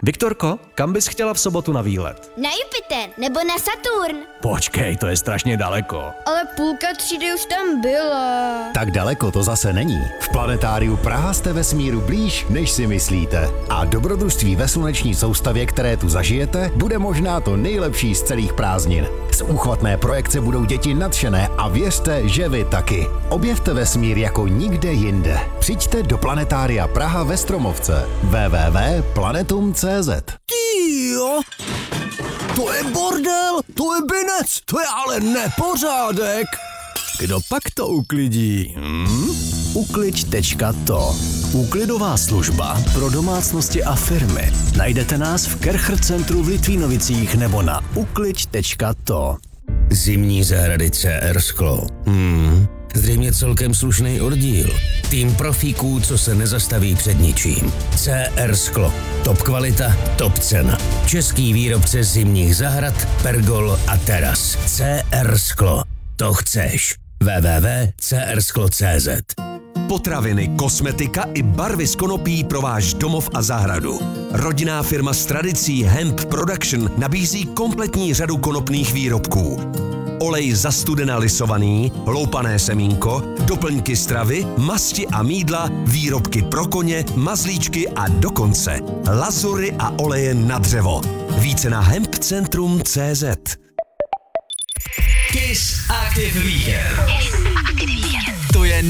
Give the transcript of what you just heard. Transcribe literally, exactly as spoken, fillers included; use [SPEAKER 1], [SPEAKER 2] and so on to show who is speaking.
[SPEAKER 1] Viktorko, kam bys chtěla v sobotu na výlet?
[SPEAKER 2] Na Jupiter nebo na Saturn.
[SPEAKER 1] Počkej, to je strašně daleko.
[SPEAKER 2] Ale půlka třídy už tam byla.
[SPEAKER 3] Tak daleko to zase není. V Planetáriu Praha jste vesmíru blíž, než si myslíte. A dobrodružství ve sluneční soustavě, které tu zažijete, bude možná to nejlepší z celých prázdnin. Z úchvatné projekce budou děti nadšené a věřte, že vy taky. Objevte vesmír jako nikde jinde. Přijďte do Planetária Praha ve Stromovce. w w w tečka planetum tečka c z.
[SPEAKER 4] Tyjo, to je bordel, to je binec, to je ale nepořádek. Kdo pak to uklidí? Hmm? Ukliď tečka to. Úklidová služba pro domácnosti a firmy. Najdete nás v Kercher centru v Litvínovicích nebo na ukliď tečka to.
[SPEAKER 5] Zimní zahrady C R Sklo. Hmm, zřejmě celkem slušný oddíl. Tým profíků, co se nezastaví před ničím. C R Sklo. Top kvalita, top cena. Český výrobce zimních zahrad, pergol a teras. C R Sklo. To chceš. w w w tečka c r sklo tečka c z.
[SPEAKER 6] Potraviny, kosmetika i barvy z konopí pro váš domov a zahradu. Rodinná firma s tradicí Hemp Production nabízí kompletní řadu konopných výrobků. Olej zastudena lisovaný, loupané semínko, doplňky stravy, masti a mýdla, výrobky pro koně, mazlíčky a dokonce lazury a oleje na dřevo. Více na hemp centrum tečka c z.
[SPEAKER 7] Kiss Active Weekend.
[SPEAKER 2] Active Weekend.
[SPEAKER 7] To je